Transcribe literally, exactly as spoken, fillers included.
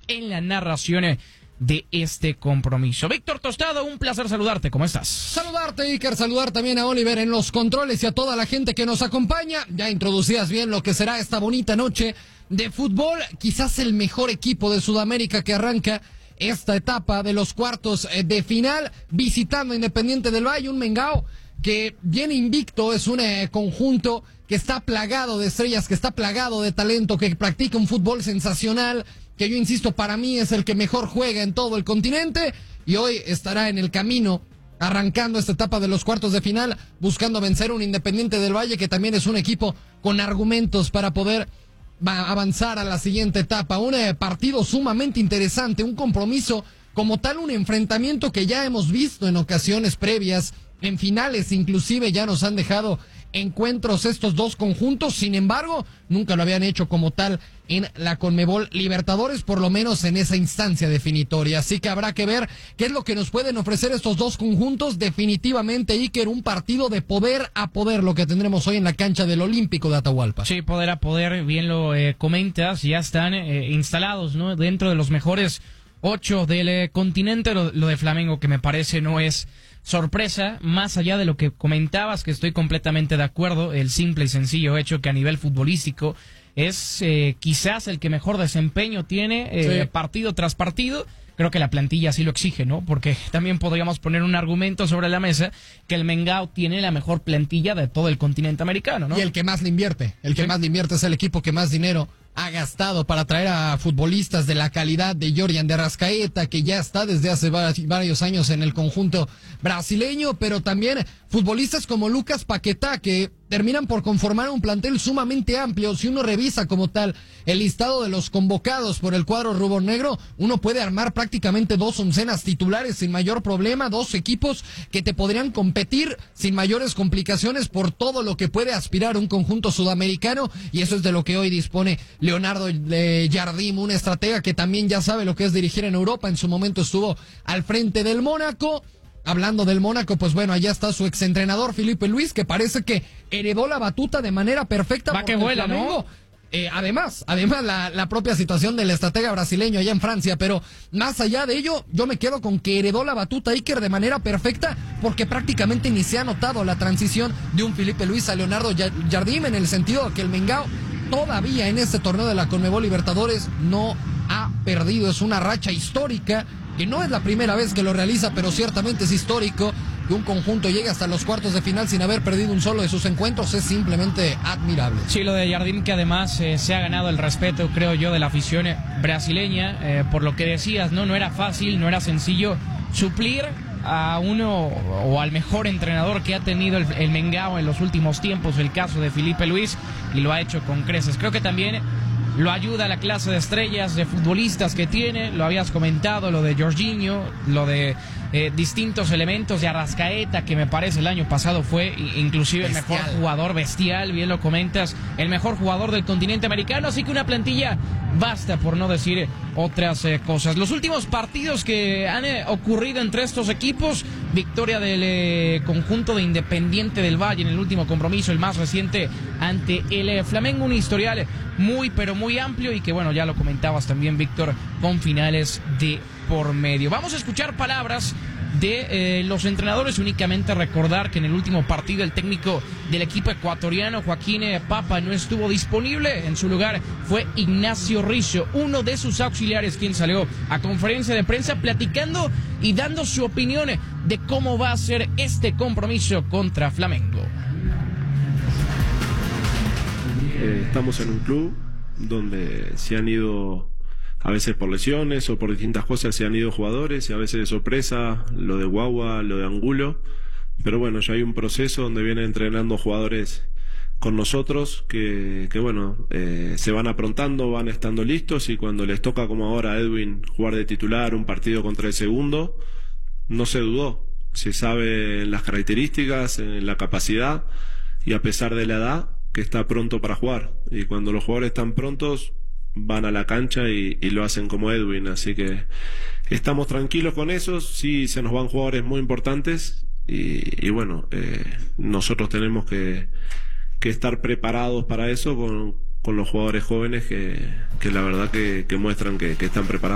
en la narración de este compromiso. Víctor Tostado, un placer saludarte, ¿cómo estás? Saludarte, Iker, saludar también a Oliver en los controles y a toda la gente que nos acompaña. Ya introducías bien lo que será esta bonita noche de fútbol, quizás el mejor equipo de Sudamérica que arranca esta etapa de los cuartos de final, visitando Independiente del Valle, un Mengao que viene invicto, es un eh, conjunto que está plagado de estrellas, que está plagado de talento, que practica un fútbol sensacional, que yo insisto, para mí es el que mejor juega en todo el continente, y hoy estará en el camino, arrancando esta etapa de los cuartos de final, buscando vencer un Independiente del Valle, que también es un equipo con argumentos para poder avanzar a la siguiente etapa. Un eh, partido sumamente interesante, un compromiso como tal, un enfrentamiento que ya hemos visto en ocasiones previas, en finales inclusive ya nos han dejado encuentros estos dos conjuntos, sin embargo, nunca lo habían hecho como tal en la Conmebol Libertadores, por lo menos en esa instancia definitoria, así que habrá que ver qué es lo que nos pueden ofrecer estos dos conjuntos. Definitivamente, Iker, un partido de poder a poder lo que tendremos hoy en la cancha del Olímpico de Atahualpa. Sí, poder a poder, bien lo eh, comentas, ya están eh, instalados, ¿no?, dentro de los mejores ocho del eh, continente. Lo, lo de Flamengo, que me parece no es sorpresa, más allá de lo que comentabas, que estoy completamente de acuerdo, el simple y sencillo hecho que a nivel futbolístico es eh, quizás el que mejor desempeño tiene eh, sí. partido tras partido. Creo que la plantilla sí lo exige, ¿no? Porque también podríamos poner un argumento sobre la mesa que el Mengao tiene la mejor plantilla de todo el continente americano, ¿no? Y el que más le invierte, el que sí. más le invierte es el equipo que más dinero ha gastado para traer a futbolistas de la calidad de Yordan de Arrascaeta, que ya está desde hace varios años en el conjunto brasileño, pero también futbolistas como Lucas Paquetá, que terminan por conformar un plantel sumamente amplio. Si uno revisa como tal el listado de los convocados por el cuadro rubronegro, uno puede armar prácticamente dos oncenas titulares sin mayor problema, dos equipos que te podrían competir sin mayores complicaciones por todo lo que puede aspirar un conjunto sudamericano, y eso es de lo que hoy dispone Leonardo Jardim, un estratega que también ya sabe lo que es dirigir en Europa. En su momento estuvo al frente del Mónaco. Hablando del Mónaco, pues bueno, allá está su exentrenador Felipe Luis, que parece que heredó la batuta de manera perfecta. Va que vuela, ¿no? Eh, además, además la, la propia situación del estratega brasileño allá en Francia, pero más allá de ello, yo me quedo con que heredó la batuta Iker de manera perfecta, porque prácticamente ni se ha notado la transición de un Felipe Luis a Leonardo Jardim, en el sentido de que el Mengao todavía en este torneo de la Conmebol Libertadores no ha perdido. Es una racha histórica, que no es la primera vez que lo realiza, pero ciertamente es histórico que un conjunto llegue hasta los cuartos de final sin haber perdido un solo de sus encuentros. Es simplemente admirable. Sí, lo de Jardim, que además eh, se ha ganado el respeto, creo yo, de la afición brasileña, eh, por lo que decías, no no era fácil, no era sencillo suplir a uno o al mejor entrenador que ha tenido el, el Mengao en los últimos tiempos, el caso de Felipe Luis, y lo ha hecho con creces. Creo que también lo ayuda la clase de estrellas, de futbolistas que tiene, lo habías comentado, lo de Jorginho, lo de eh, distintos elementos de Arrascaeta, que me parece el año pasado fue inclusive bestial. El mejor jugador, bestial, bien lo comentas, el mejor jugador del continente americano, así que una plantilla basta, por no decir otras eh, cosas. Los últimos partidos que han eh, ocurrido entre estos equipos, victoria del eh, conjunto de Independiente del Valle en el último compromiso, el más reciente ante el eh, Flamengo, un historial muy pero muy amplio y que bueno, ya lo comentabas también, Víctor, con finales de por medio. Vamos a escuchar palabras de eh, los entrenadores. Únicamente recordar que en el último partido el técnico del equipo ecuatoriano, Joaquín Papa, no estuvo disponible. En su lugar fue Ignacio Rizzo, uno de sus auxiliares, quien salió a conferencia de prensa platicando y dando su opinión de cómo va a ser este compromiso contra Flamengo. Eh, estamos en un club donde se han ido, a veces por lesiones o por distintas cosas, se han ido jugadores, y a veces de sorpresa, lo de Guagua, lo de Angulo, pero bueno, ya hay un proceso donde vienen entrenando jugadores con nosotros que, que bueno, eh, se van aprontando, van estando listos, y cuando les toca, como ahora a Edwin, jugar de titular un partido contra el segundo, no se dudó, se sabe en las características, en la capacidad, y a pesar de la edad, que está pronto para jugar, y cuando los jugadores están prontos van a la cancha y, y lo hacen como Edwin, así que estamos tranquilos con eso. Sí, se nos van jugadores muy importantes y, y bueno, eh, nosotros tenemos que, que estar preparados para eso con, con los jugadores jóvenes que, que la verdad que, que muestran que, que están preparados.